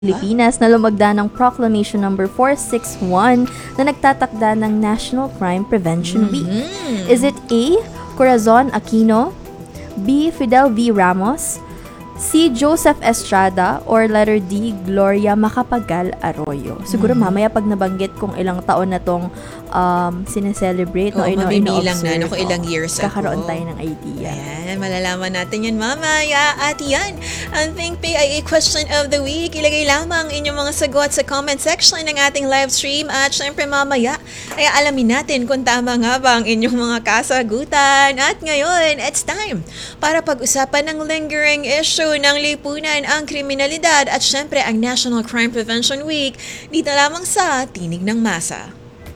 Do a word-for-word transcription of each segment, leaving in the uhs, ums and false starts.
Pilipinas na lumagda ng Proclamation number four sixty-one na nagtatakda ng National Crime Prevention Week. Mhm. Is it A. Corazon Aquino, B. Fidel V. Ramos, C. Joseph Estrada, or letter D. Gloria Macapagal Arroyo? Siguro mamaya pag nabanggit kung ilang taon na tong um, sineselebrate, no, Oo, ino- mabibilang na, ino-observe, no, kung ilang oo. years ago. Kakaroon tayo ng idea. Ayan, malalaman natin yan mamaya. At yan, ang Think Pay ay a question of the week. Ilagay lamang inyong mga sagot sa comment section ng ating live stream. At syempre mamaya, ay alamin natin kung tama nga ba ang inyong mga kasagutan. At ngayon, it's time para pag-usapan ng lingering issue ng lipunan, ang kriminalidad at syempre ang National Crime Prevention Week dito lamang sa Tinig ng Masa.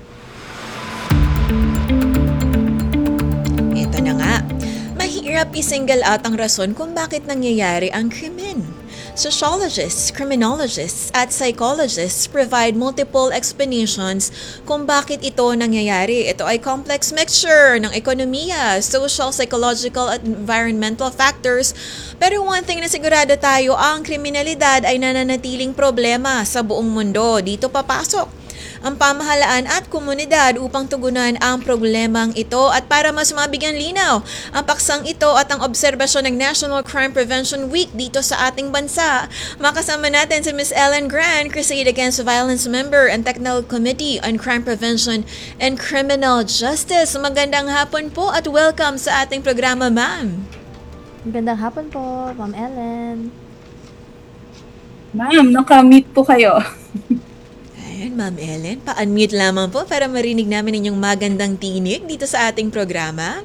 Ito na nga, mahirap i-single out ang rason kung bakit nangyayari ang krimen. Sociologists, criminologists, at psychologists provide multiple explanations kung bakit ito nangyayari. Ito ay complex mixture ng ekonomiya, social, psychological, at environmental factors. Pero one thing na sigurado tayo, ang kriminalidad ay nananatiling problema sa buong mundo. Dito papasok ang pamahalaan at komunidad upang tugunan ang problemang ito. At para mas mabigyan linaw ang paksang ito at ang obserbasyon ng National Crime Prevention Week dito sa ating bansa, makasama natin si Miss Ellen Gran, Crusade Against Violence member and Technical Committee on Crime Prevention and Criminal Justice. Magandang hapon po at welcome sa ating programa, ma'am. Magandang hapon po, Ma'am Ellen. Ma'am, naka-meet po kayo. Ayan, Ma'am Ellen, pa-unmute lamang po para marinig namin inyong magandang tinig dito sa ating programa.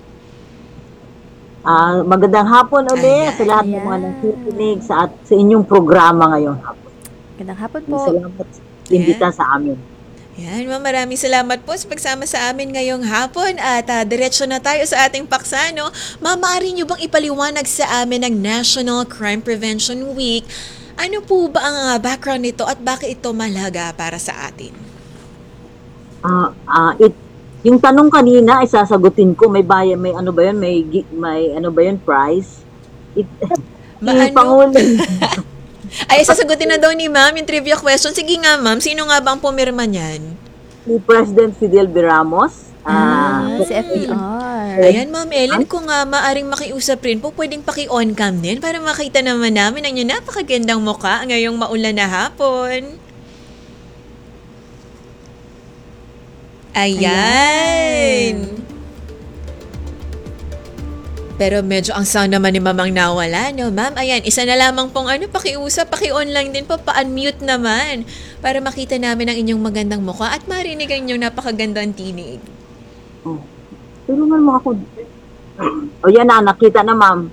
Ah, magandang hapon ulit Ayan, sa lahat ng ayan. mga nakikinig sa, at, sa inyong programa ngayong hapon. Magandang hapon po. Salamat sa imbita sa amin. Yan, ma'am, maraming salamat po sa pagsama sa amin ngayong hapon at uh, diretso na tayo sa ating paksa, no? Ma'am, maaari niyo bang ipaliwanag sa amin ng National Crime Prevention Week? Ano po ba ang uh, background nito at bakit ito mahalaga para sa atin? Ah, ah, it, yung tanong kanina ay sasagutin ko, may bayan, may ano ba 'yun, may gi- may ano ba 'yun, prize? It, Maano? yung Pangulo, Ay, sasagutin na daw ni ma'am yung trivia question. Sige nga, ma'am, sino nga bang pumirma niyan? ni President Fidel V. Ramos. Ah, Ah, si F B R. Ayan, Ma'am Ellen, kung uh, maaring makiusap rin po, pwedeng paki-on cam din para makita naman namin ang inyong napakagandang mukha ngayong maulan na hapon. Ayan. Pero medyo ang sound naman ni Mamang nawala, no, ma'am? Ayan, isa na lamang pong ano, pakiusap, paki-on lang din po, pa-unmute naman para makita namin ang inyong magandang mukha at marinig ang inyong napakagandang tinig. oh. Tulungan mo ako. O yan na, nakita na ma'am.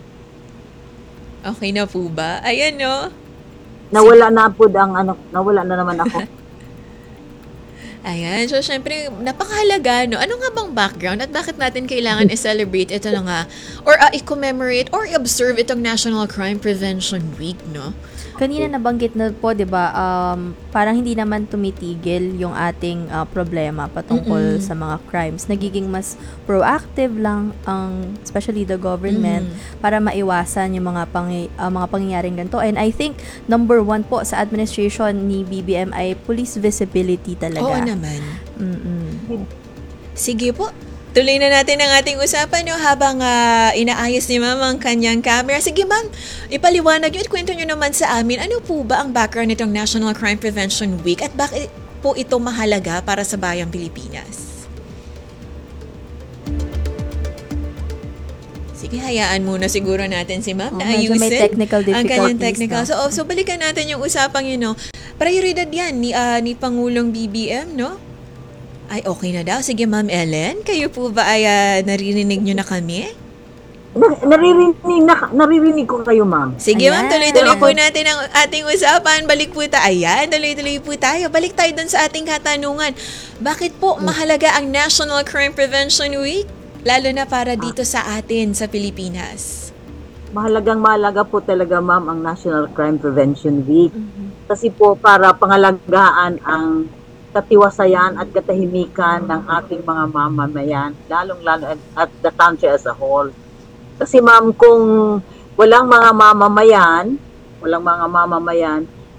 Okay na po ba? Ayan, no? Nawala na po ang ano, nawala na naman ako. Ayan, so syempre, napakahalaga, no? Ano nga bang background at bakit natin kailangan i-celebrate ito na nga or uh, i-commemorate or i-observe itong National Crime Prevention Week, no? Kanina nabanggit na po, 'di ba? Um, parang hindi naman tumitigil yung ating uh, problema patungkol Mm-mm. sa mga crimes. Nagiging mas proactive lang ang especially the government Mm. para maiwasan yung mga pangy- uh, mga pangyayaring ganito. And I think number one po sa administration ni B B M ay police visibility Oo talaga. naman. Mm-mm. Sige po. Tuloy na natin ang ating usapan, no, habang ah, inaayos ni ma'am ang kanyang camera. Sige ma'am, ipaliwanag nyo at kwento nyo naman sa amin, ano po ba ang background nitong National Crime Prevention Week at bakit po ito mahalaga para sa bayang Pilipinas? Sige, hayaan muna siguro natin si ma'am Oh, na medyo may ayusin technical ang kanyang difficulties, technical. no? So, oh, so balikan natin yung usapang yun, no. Prioridad yan ni, ah, ni Pangulong B B M, no? Ay, okay na daw. Sige, Ma'am Ellen, kayo po ba ay ah, naririnig nyo na kami? Na- naririnig, na, naririnig ko kayo ma'am. Sige, Ma'am, Ayan. tuloy-tuloy po natin ang ating usapan. Balik po tayo. Ayan, tuloy-tuloy po tayo. Balik tayo dun sa ating katanungan. Bakit po mahalaga ang National Crime Prevention Week? Lalo na para dito sa atin, sa Pilipinas. Mahalagang mahalaga po talaga ma'am ang National Crime Prevention Week. Kasi po para pangalagaan ang katiwasayan at katahimikan ng ating mga mamamayan, lalong-lalo at, at the country as a whole. Kasi ma'am, kung walang mga mamamayan, walang mga mamamayan,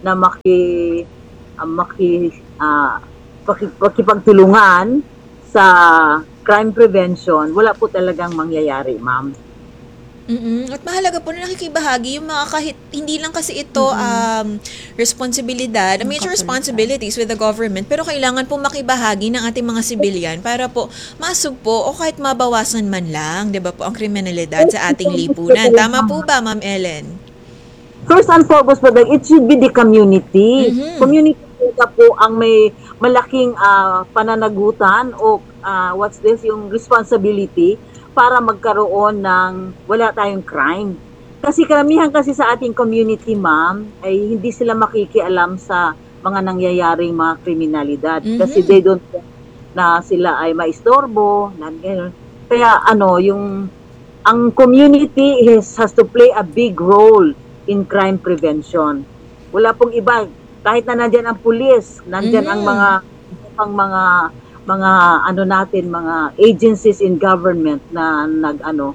na maki, uh, maki, uh, paki- pakipagtulungan sa crime prevention, wala po talagang mangyayari, ma'am. Mm-mm. At mahalaga po na nakikibahagi yung mga kahit hindi lang kasi ito um, responsibilidad, a major responsibilities with the government, pero kailangan po makibahagi ng ating mga sibilyan para po masug po o kahit mabawasan man lang, di ba po, ang kriminalidad sa ating lipunan. Tama po ba, Ma'am Ellen? First and foremost po, it should be the community. Mhm. Community po ang may malaking uh, pananagutan o uh, what's this, yung responsibility para magkaroon ng wala tayong crime. Kasi karamihan kasi sa ating community, ma'am, ay hindi sila makikialam sa mga nangyayaring mga kriminalidad. Mhm. Kasi they don't na sila ay maistorbo, na gano'n. Kaya ano, yung ang community has, has to play a big role in crime prevention. Wala pong iba, kahit na nandyan ang pulis, nandyan Mhm. ang mga ang mga mga ano natin, mga agencies in government na nag ano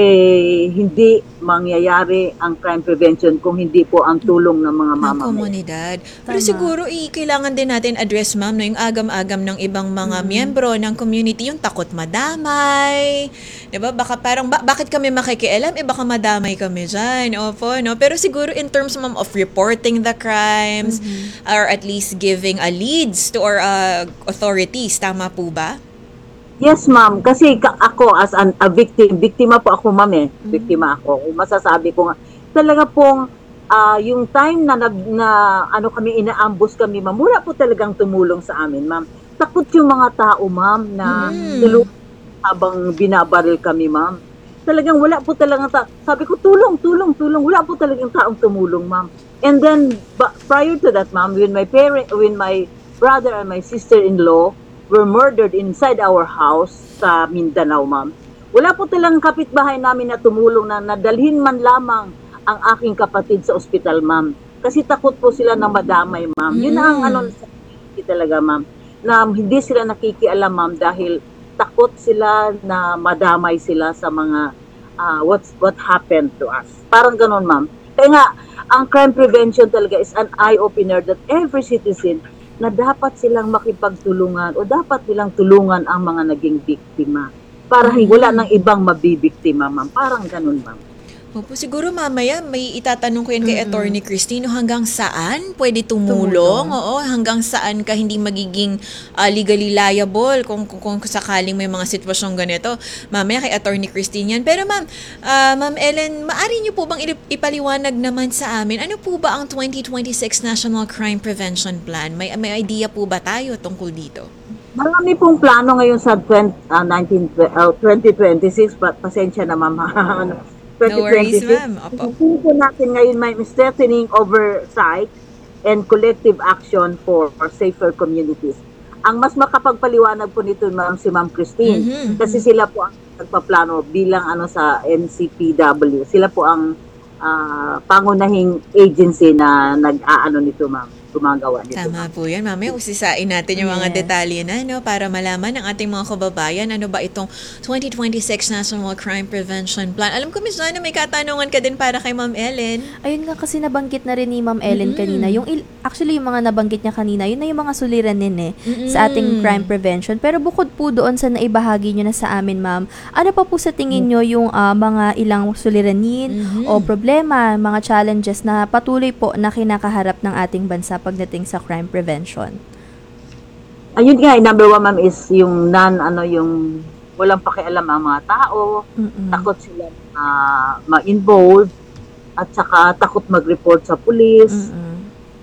eh hindi mangyayari ang crime prevention kung hindi po ang tulong ng mga ng mamamayan. komunidad. Pero Tama. siguro eh, kailangan din natin address, ma'am, no, yung agam-agam ng ibang mga miyembro ng community, yung takot madamay. 'Di ba? Baka parang ba- bakit kami makikialam? Eh baka madamay kami diyan. Opo, no. Pero siguro in terms, ma'am, of reporting the crimes or at least giving a leads to our uh, authorities, tama po ba? Yes, ma'am. Kasi ka- ako as an, a victim, biktima po ako, ma'am eh. Biktima ako. Masasabi ko nga, talaga pong ah, yung time na, nag, na ano kami, inaambus kami, ma'am, wala po talagang tumulong sa amin, ma'am. Takot yung mga tao, ma'am, na Mm. tulungan habang binabaril kami, ma'am. Talagang wala po talagang ta- sabi ko, tulong, tulong, tulong. Wala po talagang taong tumulong, ma'am. And then, ba- prior to that, ma'am, when my parent, when my brother and my sister-in-law were murdered inside our house sa Mindanao, ma'am. Wala po talagang kapitbahay namin na tumulong na nadalhin man lamang ang aking kapatid sa ospital, ma'am. Kasi takot po sila na madamay, ma'am. Yun ang Mm. ano sa talaga, ma'am. Na hindi sila nakikialam, ma'am, dahil takot sila na madamay sila sa mga ah, what's what happened to us. Parang ganun, ma'am. Kaya nga, ang crime prevention talaga is an eye-opener that every citizen na dapat silang makipagtulungan o dapat nilang tulungan ang mga naging biktima para wala nang ibang mabibiktima, ma'am. Parang ganun, ma'am. Opo, siguro mamaya may itatanong ko yan kay Attorney Christine, hanggang saan pwede tumulong? Oo, hanggang saan ka hindi magiging ah, legally liable kung, kung, kung sakaling may mga sitwasyong ganito. Mamaya kay Attorney Christine yan. Pero ma'am, ah, Ma'am Ellen, maari niyo po bang ilip- ipaliwanag naman sa amin, ano po ba ang twenty twenty-six National Crime Prevention Plan? May, may idea po ba tayo tungkol dito? Marami pong plano ngayon sa twenty, ah, nineteen, uh, twenty twenty-six, pa- pasensya na, ma'am. No worries, ma'am. Opo. Ang po natin ngayon, may strengthening oversight and collective action for, for safer communities. Ang mas makapagpaliwanag po nito, ma'am, si Ma'am Christine. Mhm. Kasi sila po ang nagpaplano bilang ano sa N C P W. Sila po ang ah, pangunahing agency na nag-aano nito, ma'am. Gumagawa nito. Tama po yan. Mamaya usisain natin yung mga Yes. detalye na, no, para malaman ng ating mga kababayan ano ba itong twenty twenty-six National Crime Prevention Plan. Alam ko, Miz Joanna, may katanungan ka din para kay Ma'am Ellen. Ayun nga kasi nabanggit na rin ni Ma'am Ellen kanina. Yung il- actually yung mga nabanggit niya kanina, yun na yung mga suliranin eh sa ating crime prevention. Pero bukod po doon sa naibahagi niyo na sa amin, Ma'am, ano pa po sa tingin niyo yung ah, mga ilang suliranin o problema, mga challenges na patuloy po na kinakaharap ng ating bansa pagdating sa crime prevention? Ayun nga, eh, number one, ma'am, is yung non, ano, yung walang pakialam ang mga tao, Mm-mm. takot sila ah, ma-involve, at saka takot mag-report sa pulis. Mm-mm.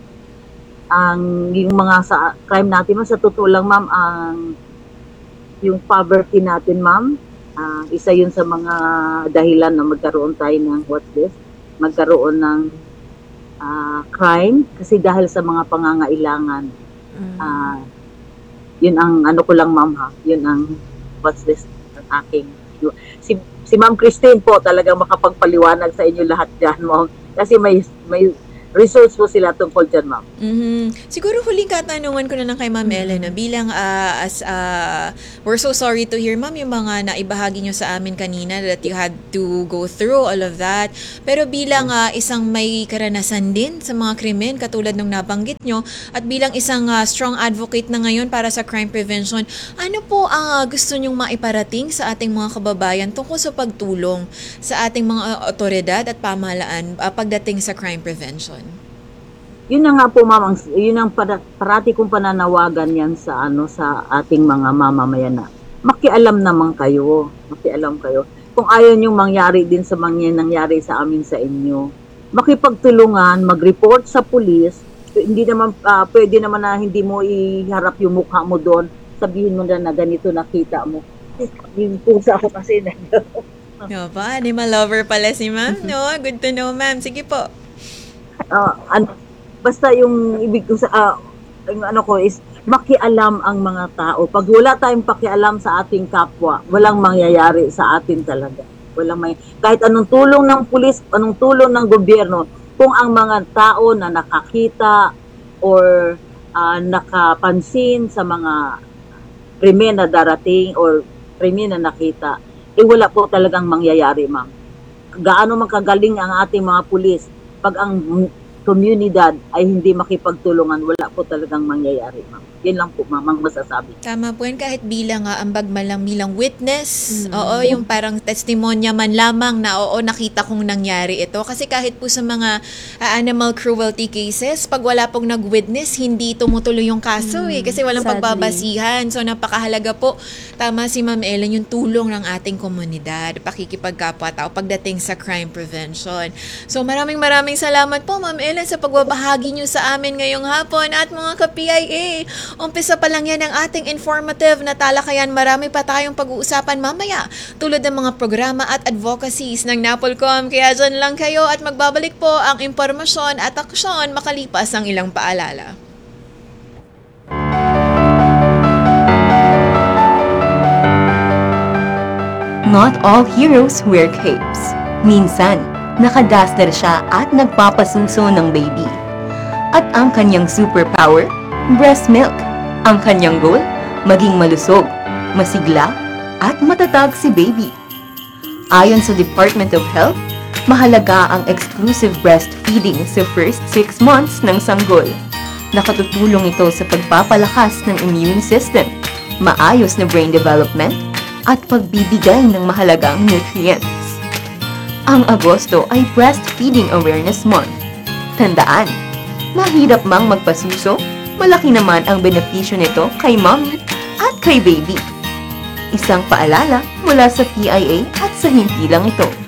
Ang yung mga sa crime natin, ma'am, sa totoo lang, ma'am, ang yung poverty natin, ma'am, ah, isa yun sa mga dahilan na magkaroon tayo ng what's this, magkaroon ng ah, crime, kasi dahil sa mga pangangailangan. Mm. Ah, yun ang ano ko lang, ma'am, ha. Yun ang what's this ang aking si si Ma'am Christine po talagang makapagpaliwanag sa inyo lahat diyan, ma'am. Kasi may may research po sila tungkol dyan, ma'am. Mhm. Siguro huling katanungan ko na lang kay Ma'am Ellen, na bilang ah, as ah, we're so sorry to hear, Ma'am, yung mga naibahagi nyo sa amin kanina that you had to go through all of that. Pero bilang ah, isang may karanasan din sa mga krimen katulad nung nabanggit nyo, at bilang isang ah, strong advocate na ngayon para sa crime prevention, ano po ang ah, gusto nyong maiparating sa ating mga kababayan tungkol sa pagtulong sa ating mga ah, otoridad at pamahalaan ah, pagdating sa crime prevention? Yun na nga po, ma'am, ang- yun ang para, parati kong pananawagan yan sa ano sa ating mga mamamayan na makialam naman kayo, makialam kayo. Kung ayaw niyong mangyari din sa mga nangyari sa amin sa inyo, makipagtulungan, mag-report sa pulis. Hindi naman ah, pwede naman na hindi mo iharap yung mukha mo doon, sabihin mo na na ganito nakita mo. Yung pusa ako kasi na Yo pa, animal lover pala si Ma'am, no? Good to know, Ma'am. Sige po. Ah, an- basta yung ibig ko sa ah, yung ano ko is makialam ang mga tao. Pag wala tayong pakialam sa ating kapwa, walang mangyayari sa atin talaga. Walang may kahit anong tulong ng pulis, anong tulong ng gobyerno, kung ang mga tao na nakakita or ah, nakapansin sa mga krimen na darating or krimen na nakita, eh wala po talagang mangyayari, ma'am. Gaano man kagaling ang ating mga pulis, pag ang komunidad ay hindi makipagtulungan, wala po talagang mangyayari, ma'am. Yan lang po, ma'am, ang masasabi. Tama po yan, kahit bilang nga ambag man lang bilang witness, oo, yung parang testimonya man lamang na oo, nakita kong nangyari ito. Kasi kahit po sa mga ah, animal cruelty cases, pag wala pong nag-witness, hindi tumutuloy yung kaso eh, kasi walang sadly. pagbabasihan. So napakahalaga po, tama si Ma'am Ellen, yung tulong ng ating komunidad, pakikipagkapwa-tao pagdating sa crime prevention. So maraming maraming salamat po, Ma'am Ellen, sa pagbabahagi nyo sa amin ngayong hapon at mga ka-P I A. Umpisa pa lang yan ang ating informative na talakayan. Marami pa tayong pag-uusapan mamaya tulad ng mga programa at advocacies ng NAPOLCOM. Kaya dyan lang kayo at magbabalik po ang impormasyon at aksyon makalipas ang ilang paalala. Not all heroes wear capes. Minsan, nakadaster siya at nagpapasuso ng baby. At ang kanyang superpower, breast milk. Ang kanyang goal, maging malusog, masigla, at matatag si baby. Ayon sa Department of Health, mahalaga ang exclusive breastfeeding sa first six months ng sanggol. Nakatutulong ito sa pagpapalakas ng immune system, maayos na brain development, at pagbibigay ng mahalagang nutrients. Ang Agosto ay Breastfeeding Awareness Month. Tandaan, mahirap mang magpasuso, malaki naman ang benepisyo nito kay mommy at kay baby. Isang paalala mula sa P I A at sa hindi lang ito.